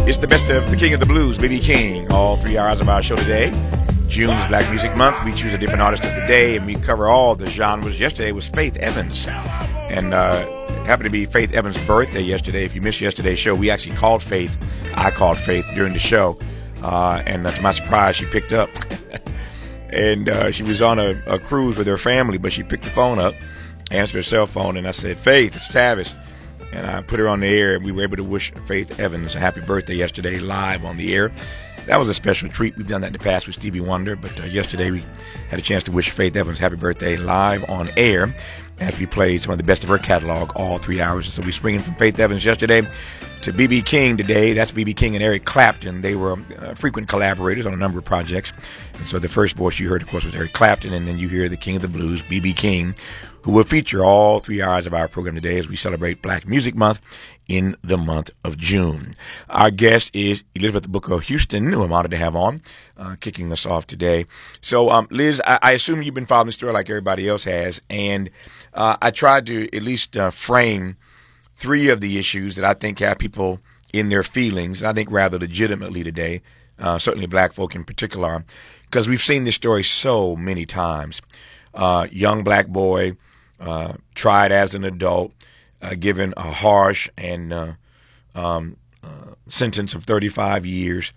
It's the best of the King of the Blues, B.B. King. All 3 hours of our show today. June's Black Music Month. We choose a different artist of the day, and we cover all the genres. Yesterday was Faith Evans, and happened to be Faith Evans' birthday yesterday. If you missed yesterday's show, we actually called Faith. I called Faith during the show, and to my surprise, she picked up. And she was on a cruise with her family, but she picked the phone up, answered her cell phone, and I said, "Faith, it's Tavis." And I put her on the air, and we were able to wish Faith Evans a happy birthday yesterday live on the air. That was a special treat. We've done that in the past with Stevie Wonder, but yesterday we had a chance to wish Faith Evans happy birthday live on air as we played some of the best of her catalog all 3 hours. And so we springing from Faith Evans yesterday to B.B. King today. That's B.B. King and Eric Clapton. They were frequent collaborators on a number of projects. And so the first voice you heard, of course, was Eric Clapton, and then you hear the King of the Blues, B.B. King, who will feature all 3 hours of our program today as we celebrate Black Music Month in the month of June. Our guest is Elizabeth Booker Houston, who I'm honored to have on, kicking us off today. So, Liz, I assume you've been following the story like everybody else has, and I tried to at least frame three of the issues that I think have people in their feelings, and I think rather legitimately today, certainly black folk in particular, because we've seen this story so many times. Young black boy, tried as an adult, given a harsh and sentence of 35 years.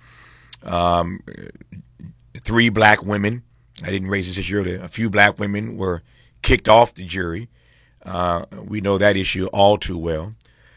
3 black women, I didn't raise this issue earlier, a few black women were kicked off the jury. We know that issue all too well.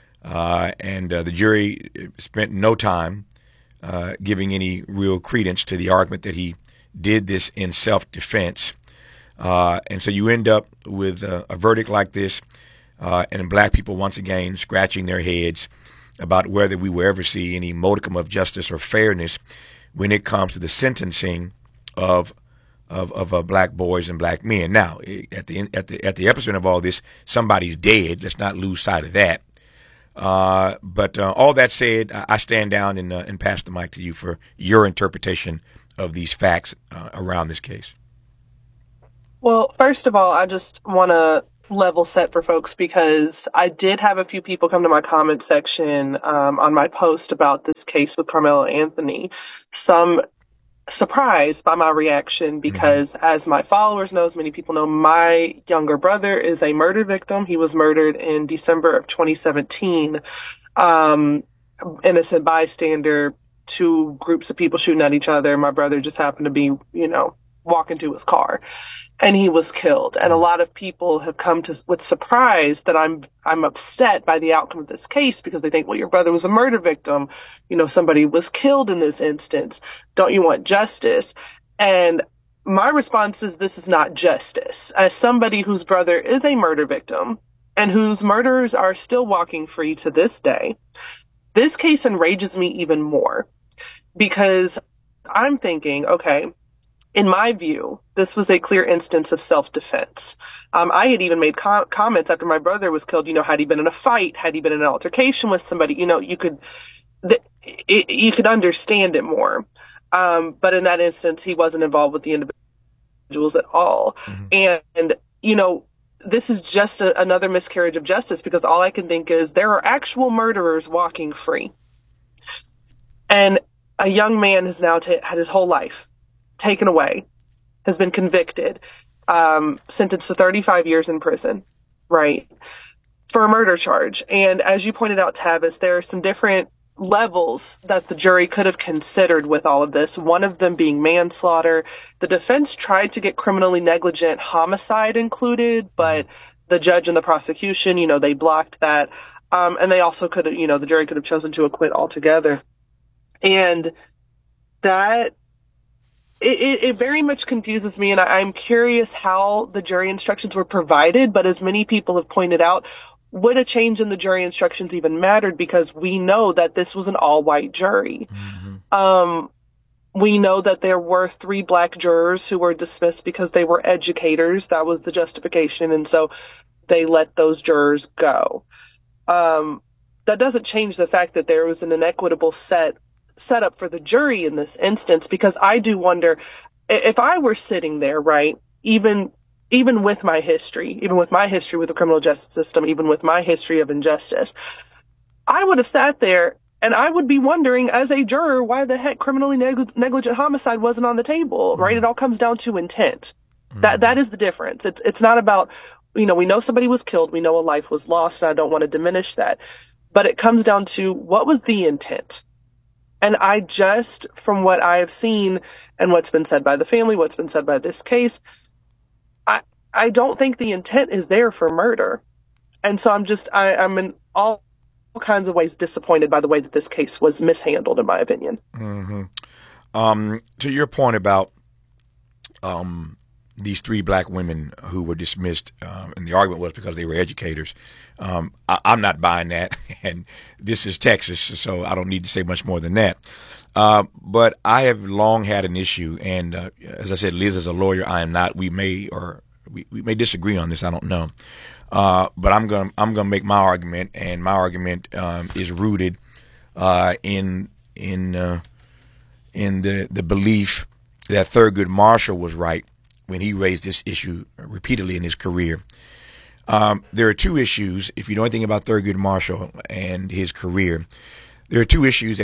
And the jury spent no time giving any real credence to the argument that he did this in self-defense. And so you end up with a verdict like this, and black people once again scratching their heads about whether we will ever see any modicum of justice or fairness when it comes to the sentencing of black boys and black men. Now, at the epicenter of all this, somebody's dead. Let's not lose sight of that. But all that said, I stand down and pass the mic to you for your interpretation of these facts around this case. Well, first of all, I just want to level set for folks because I did have a few people come to my comment section on my post about this case with Carmelo Anthony. Some surprised by my reaction because, as my followers know, as many people know, my younger brother is a murder victim. He was murdered in December of 2017. Innocent bystander, 2 groups of people shooting at each other. My brother just happened to be, walking to his car. And he was killed. And a lot of people have come to with surprise that I'm upset by the outcome of this case because they think, well, your brother was a murder victim. Somebody was killed in this instance. Don't you want justice? And my response is this is not justice. As somebody whose brother is a murder victim and whose murderers are still walking free to this day, this case enrages me even more because I'm thinking, okay, in my view, this was a clear instance of self-defense. I had even made comments after my brother was killed. Had he been in a fight, had he been in an altercation with somebody, you could understand it more. But in that instance, he wasn't involved with the individuals at all. Mm-hmm. And this is just another miscarriage of justice because all I can think is there are actual murderers walking free. And a young man has now had his whole life taken away, has been convicted, sentenced to 35 years in prison, right, for a murder charge. And as you pointed out, Tavis, there are some different levels that the jury could have considered with all of this, one of them being manslaughter. The defense tried to get criminally negligent homicide included, but the judge and the prosecution, they blocked that. And they also could have, the jury could have chosen to acquit altogether. And that It very much confuses me, and I'm curious how the jury instructions were provided, but as many people have pointed out, would a change in the jury instructions even mattered because we know that this was an all-white jury. Mm-hmm. We know that there were 3 black jurors who were dismissed because they were educators. That was the justification, and so they let those jurors go. That doesn't change the fact that there was an inequitable set up for the jury in this instance, because I do wonder if I were sitting there, right, even with my history with the criminal justice system, even with my history of injustice, I would have sat there And I would be wondering, as a juror, why the heck criminally negligent homicide wasn't on the table, right? It all comes down to intent. That is the difference. It's not about, we know somebody was killed, we know a life was lost, and I don't want to diminish that. But it comes down to, what was the intent? And I just, from what I have seen and what's been said by the family, what's been said by this case, I don't think the intent is there for murder. And so I'm in all kinds of ways disappointed by the way that this case was mishandled, in my opinion. To your point about these 3 black women who were dismissed, and the argument was because they were educators. I'm not buying that, and this is Texas, so I don't need to say much more than that. But I have long had an issue, and as I said, Liz is a lawyer. I am not. We may disagree on this. I don't know. But I'm gonna make my argument, and my argument is rooted in the belief that Thurgood Marshall was right when he raised this issue repeatedly in his career. There are 2 issues. If you know anything about Thurgood Marshall and his career, there are 2 issues that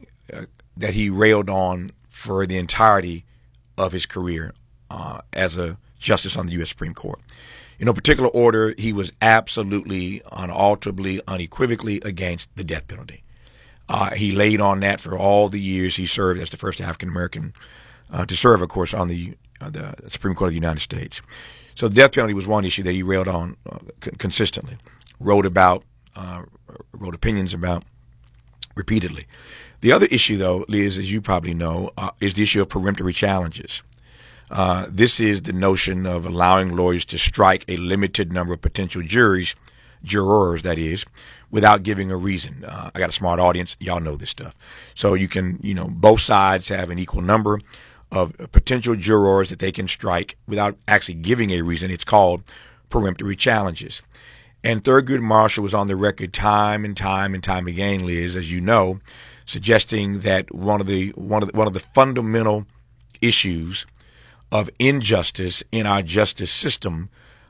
he railed on for the entirety of his career as a justice on the U.S. Supreme Court. In no particular order, he was absolutely, unalterably, unequivocally against the death penalty. He laid on that for all the years he served as the first African American to serve, of course, on the Supreme Court of the United States. So the death penalty was one issue that he railed on consistently, wrote opinions about repeatedly. The other issue, though, Liz, as you probably know, is the issue of peremptory challenges. This is the notion of allowing lawyers to strike a limited number of potential jurors, that is, without giving a reason. I got a smart audience. Y'all know this stuff. So you can, both sides have an equal number of potential jurors that they can strike without actually giving a reason. It's called peremptory challenges. And Thurgood Marshall was on the record time and time again, Liz, as you know, suggesting that one of the fundamental issues of injustice in our justice system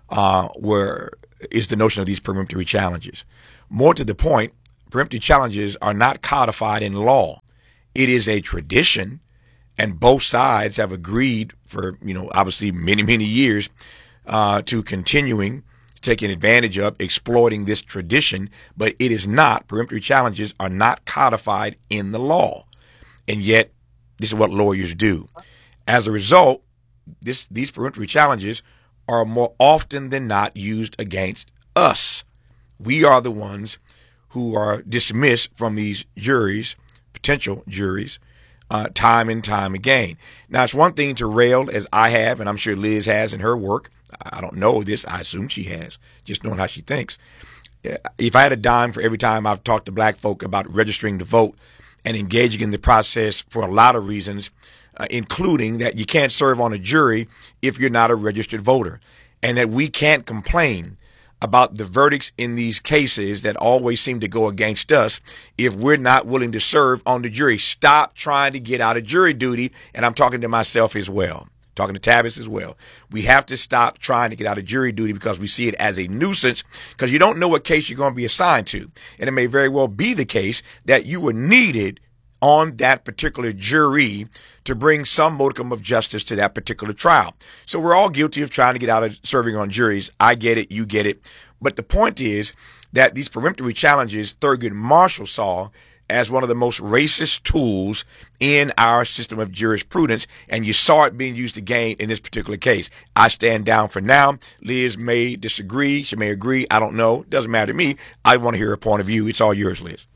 is the notion of these peremptory challenges. More to the point, peremptory challenges are not codified in law. It is a tradition, and both sides have agreed for, obviously many years to continuing taking advantage of, exploiting this tradition, but it is not. Peremptory challenges are not codified in the law. And yet, this is what lawyers do. As a result, these peremptory challenges are more often than not used against us. We are the ones who are dismissed from these juries, potential juries, time and time again. Now, it's one thing to rail, as I have, and I'm sure Liz has in her work. I don't know this. I assume she has, just knowing how she thinks. If I had a dime for every time I've talked to black folk about registering to vote and engaging in the process for a lot of reasons, including that you can't serve on a jury if you're not a registered voter, and that we can't complain about the verdicts in these cases that always seem to go against us if we're not willing to serve on the jury. Stop trying to get out of jury duty, and I'm talking to myself as well. Talking to Tavis as well. We have to stop trying to get out of jury duty because we see it as a nuisance, because you don't know what case you're going to be assigned to. And it may very well be the case that you were needed on that particular jury to bring some modicum of justice to that particular trial. So we're all guilty of trying to get out of serving on juries. I get it. You get it. But the point is that these peremptory challenges Thurgood Marshall saw as one of the most racist tools in our system of jurisprudence, and you saw it being used again in this particular case. I stand down for now. Liz may disagree. She may agree. I don't know. It doesn't matter to me. I want to hear her point of view. It's all yours, Liz.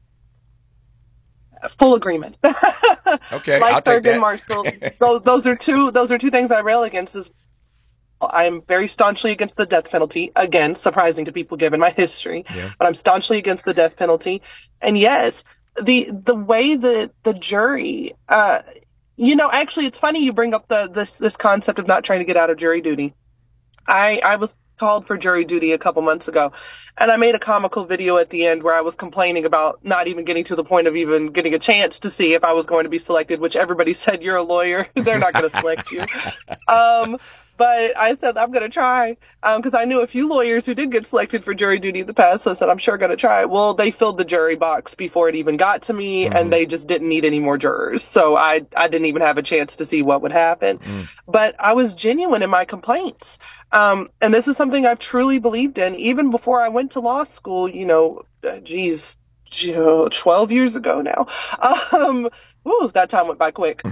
Full agreement. Okay, like I'll take that. Thurgood Marshall, those are two things I rail against. I'm very staunchly against the death penalty. Again, surprising to people given my history, but I'm staunchly against the death penalty. And yes, the way that the jury, actually, it's funny you bring up this concept of not trying to get out of jury duty. I was called for jury duty a couple months ago, and I made a comical video at the end where I was complaining about not even getting to the point of even getting a chance to see if I was going to be selected, which everybody said, you're a lawyer. They're not going to select you. But I said, I'm going to try. Because I knew a few lawyers who did get selected for jury duty in the past. So I said, I'm sure going to try. Well, they filled the jury box before it even got to me, and they just didn't need any more jurors. So I didn't even have a chance to see what would happen. But I was genuine in my complaints. And this is something I've truly believed in. Even before I went to law school, 12 years ago now. That time went by quick.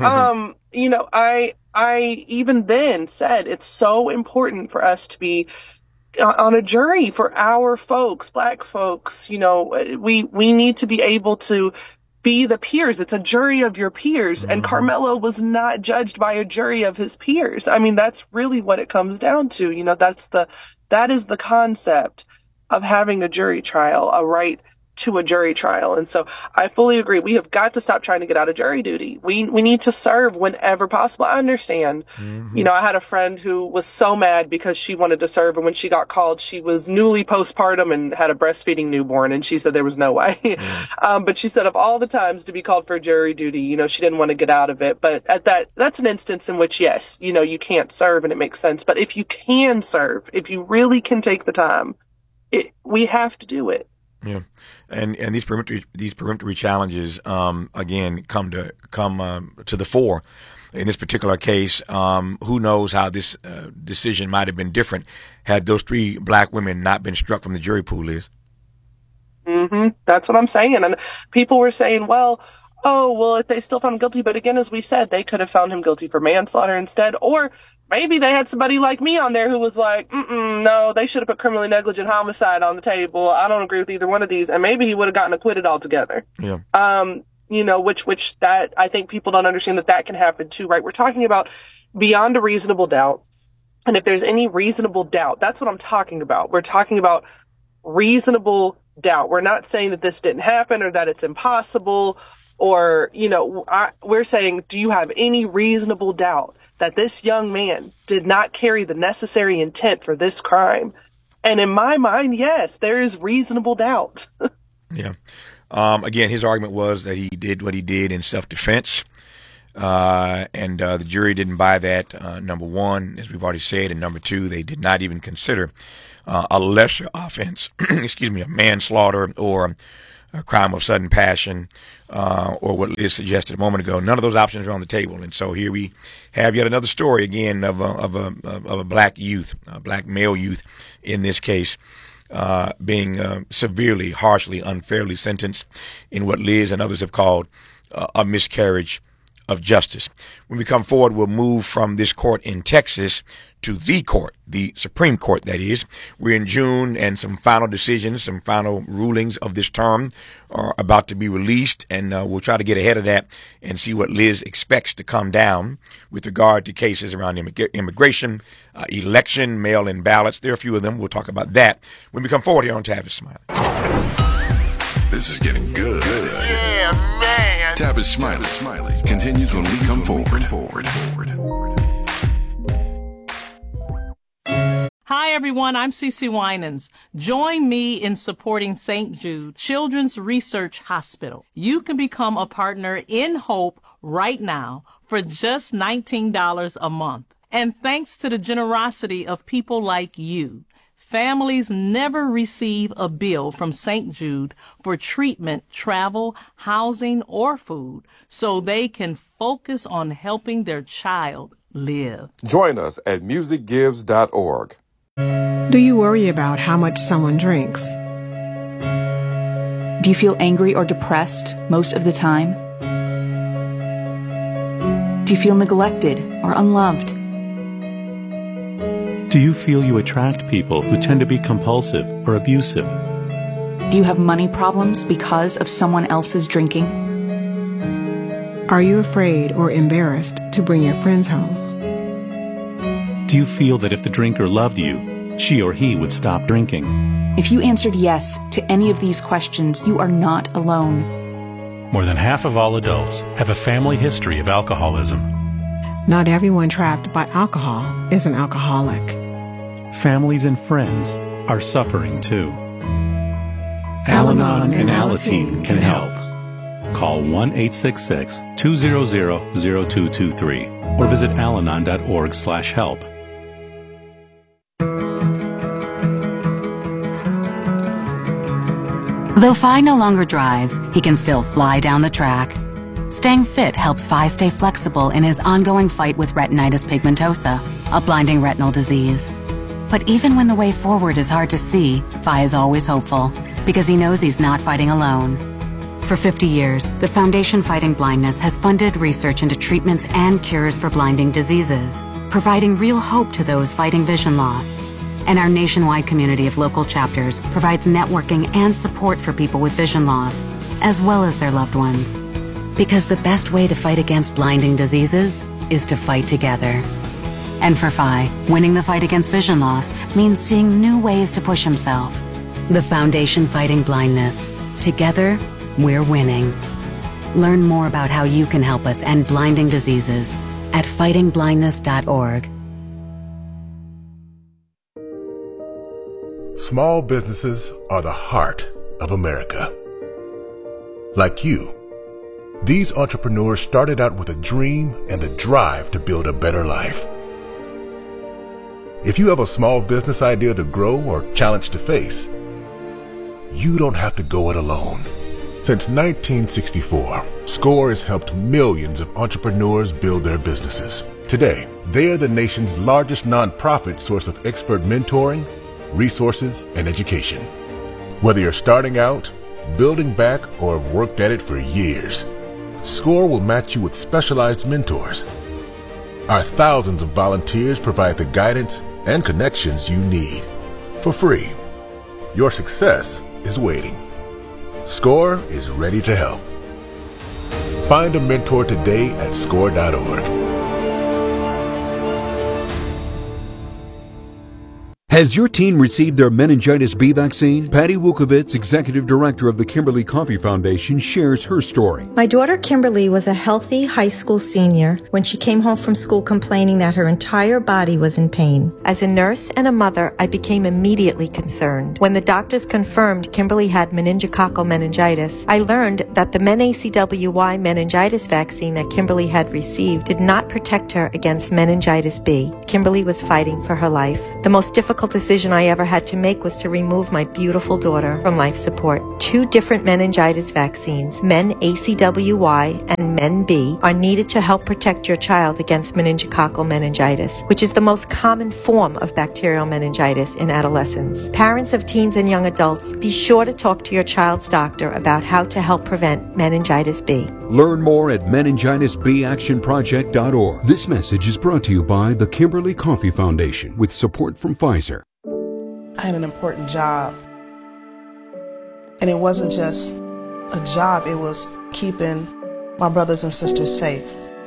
I even then said it's so important for us to be on a jury for our folks, Black folks. We need to be able to be the peers. It's a jury of your peers. And Carmelo was not judged by a jury of his peers. I mean, that's really what it comes down to. That is the concept of having a jury trial, a right to a jury trial. And so I fully agree. We have got to stop trying to get out of jury duty. We need to serve whenever possible. I understand. I had a friend who was so mad because she wanted to serve, and when she got called, she was newly postpartum and had a breastfeeding newborn, and she said there was no way. But she said of all the times to be called for jury duty, she didn't want to get out of it. But that's an instance in which, yes, you can't serve, and it makes sense. But if you can serve, if you really can take the time, we have to do it. Yeah, and these peremptory challenges again come to the fore. In this particular case, who knows how this decision might have been different had those 3 Black women not been struck from the jury pool, Liz. That's what I'm saying. And people were saying, if they still found him guilty, but again, as we said, they could have found him guilty for manslaughter instead, or maybe they had somebody like me on there who was like, no, they should have put criminally negligent homicide on the table. I don't agree with either one of these. And maybe he would have gotten acquitted altogether. Yeah. Which that I think people don't understand that can happen too, right? We're talking about beyond a reasonable doubt. And if there's any reasonable doubt, that's what I'm talking about. We're talking about reasonable doubt. We're not saying that this didn't happen or that it's impossible or, we're saying, do you have any reasonable doubt that this young man did not carry the necessary intent for this crime? And in my mind, yes, there is reasonable doubt. Yeah. Again, his argument was that he did what he did in self-defense. And the jury didn't buy that, number one, as we've already said. And number two, they did not even consider a lesser offense, a manslaughter or a crime of sudden passion, or what Liz suggested a moment ago. None of those options are on the table. And so here we have yet another story again of a Black youth, a Black male youth in this case, being severely, harshly, unfairly sentenced in what Liz and others have called a miscarriage of justice. When we come forward, we'll move from this court in Texas to the court, the Supreme Court, that is. We're in June, and some final decisions, some final rulings of this term are about to be released, and we'll try to get ahead of that and see what Liz expects to come down with regard to cases around immigration, election, mail-in ballots. There are a few of them. We'll talk about that when we come forward here on Tavis Smiley. This is getting good. Yeah, man. Tavis Smiley continues when we come forward. Hi, everyone. I'm Cece Winans. Join me in supporting St. Jude Children's Research Hospital. You can become a partner in Hope right now for just $19 a month. And thanks to the generosity of people like you, families never receive a bill from St. Jude for treatment, travel, housing, or food, so they can focus on helping their child live. Join us at musicgives.org. Do you worry about how much someone drinks? Do you feel angry or depressed most of the time? Do you feel neglected or unloved? Do you feel you attract people who tend to be compulsive or abusive? Do you have money problems because of someone else's drinking? Are you afraid or embarrassed to bring your friends home? Do you feel that if the drinker loved you, she or he would stop drinking? If you answered yes to any of these questions, you are not alone. More than half of all adults have a family history of alcoholism. Not everyone trapped by alcohol is an alcoholic. Families and friends are suffering too. Al-Anon and Alateen can help. Call 1-866-200-0223 or visit alanon.org/help. Though Phi no longer drives, he can still fly down the track. Staying fit helps Phi stay flexible in his ongoing fight with retinitis pigmentosa, a blinding retinal disease. But even when the way forward is hard to see, Phi is always hopeful, because he knows he's not fighting alone. For 50 years, the Foundation Fighting Blindness has funded research into treatments and cures for blinding diseases, providing real hope to those fighting vision loss. And our nationwide community of local chapters provides networking and support for people with vision loss, as well as their loved ones. Because the best way to fight against blinding diseases is to fight together. And for Phi, winning the fight against vision loss means seeing new ways to push himself. The Foundation Fighting Blindness. Together, we're winning. Learn more about how you can help us end blinding diseases at fightingblindness.org. Small businesses are the heart of America. Like you, these entrepreneurs started out with a dream and the drive to build a better life. If you have a small business idea to grow or challenge to face, you don't have to go it alone. Since 1964, SCORE has helped millions of entrepreneurs build their businesses. Today, they are the nation's largest nonprofit source of expert mentoring, resources, and education. Whether you're starting out, building back, or have worked at it for years, SCORE will match you with specialized mentors. Our thousands of volunteers provide the guidance and connections you need for free. Your success is waiting. SCORE is ready to help. Find a mentor today at SCORE.org. Has your teen received their meningitis B vaccine? Patty Wukovitz, Executive Director of the Kimberly Coffee Foundation, shares her story. My daughter Kimberly was a healthy high school senior when she came home from school complaining that her entire body was in pain. As a nurse and a mother, I became immediately concerned. When the doctors confirmed Kimberly had meningococcal meningitis, I learned that the MenACWY meningitis vaccine that Kimberly had received did not protect her against meningitis B. Kimberly was fighting for her life. The most difficult decision I ever had to make was to remove my beautiful daughter from life support. 2 different meningitis vaccines, MenACWY and MenB, are needed to help protect your child against meningococcal meningitis, which is the most common form of bacterial meningitis in adolescents. Parents of teens and young adults, be sure to talk to your child's doctor about how to help prevent meningitis B. Learn more at meningitisbactionproject.org. This message is brought to you by the Kimberly Coffee Foundation with support from Pfizer. I had an important job. And it wasn't just a job, it was keeping my brothers and sisters safe.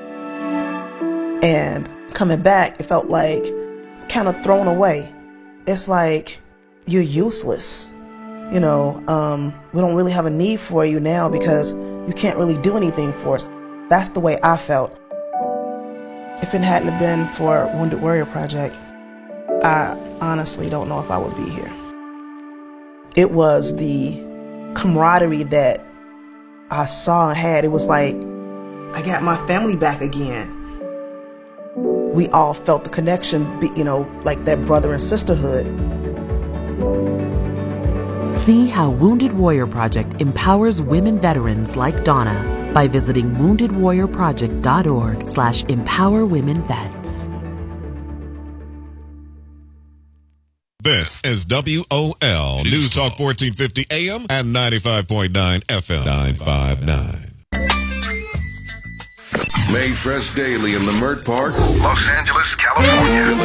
And coming back, it felt like kind of thrown away. It's like you're useless. You know, we don't really have a need for you now because you can't really do anything for us. That's the way I felt. If it hadn't been for Wounded Warrior Project, I honestly don't know if I would be here. It was the camaraderie that I saw and had. It was like I got my family back again. We all felt the connection, you know, like that brother and sisterhood. See how Wounded Warrior Project empowers women veterans like Donna by visiting woundedwarriorproject.org/empowerwomenvets. This is WOL News Talk 1450 AM and 95.9 FM 959. Made fresh daily in the Mert Park, Los Angeles, California.